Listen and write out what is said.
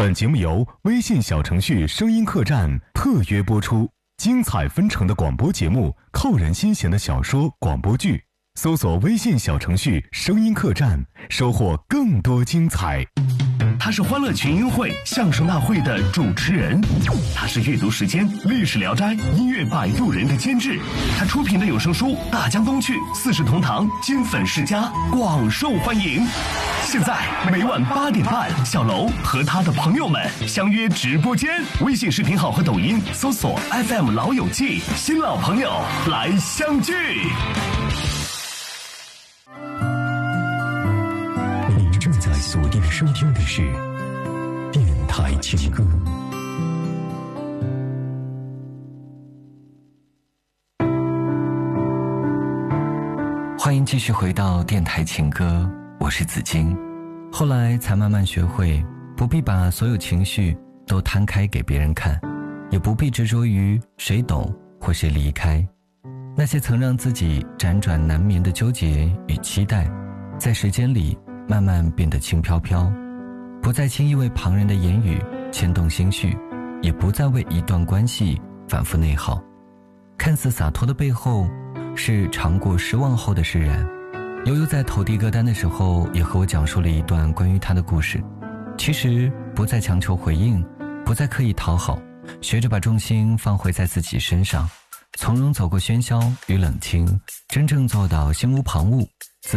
本节目由微信小程序声音客栈特约播出，精彩纷呈的广播节目，扣人心弦的小说、广播剧，搜索微信小程序声音客栈，收获更多精彩。 他是欢乐群英会相声大会的主持人，他是阅读时间历史聊斋音乐摆渡人的监制，他出品的有声书《大江东去》《四世同堂》金粉世家广受欢迎。现在每晚8点半，小楼和他的朋友们相约直播间，微信视频号和抖音搜索 FM 老友记，新老朋友来相聚。 您正在锁定收听的是电台情歌。 欢迎继续回到电台情歌，我是子金。后来才慢慢学会，不必把所有情绪都摊开给别人看，也不必执着于谁懂或谁离开。那些曾让自己辗转难眠的纠结与期待，在时间里慢慢变得轻飘飘，不再轻易为旁人的言语牵动心绪，也不再为一段关系反复内耗。看似洒脱的背后，是尝过失望后的释然。悠悠在投递歌单的时候，也和我讲述了一段关于他的故事。其实不再强求回应，不再刻意讨好，学着把重心放回在自己身上，从容走过喧嚣与冷清，真正做到心无旁骛，